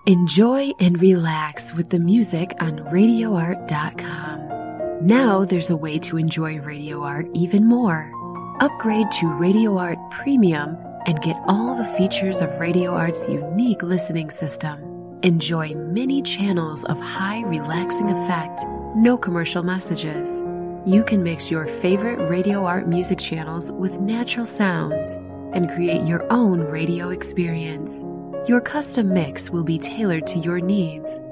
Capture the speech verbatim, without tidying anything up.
Enjoy and relax with the music on radio art dot com. Now there's a way to enjoy Radio Art even more. Upgrade to Radio Art Premium and get all the features of Radio Art's unique listening system. Enjoy many channels of high relaxing effect, no commercial messages. You can mix your favorite Radio Art music channels with natural sounds and create your own radio experience. Your custom mix will be tailored to your needs.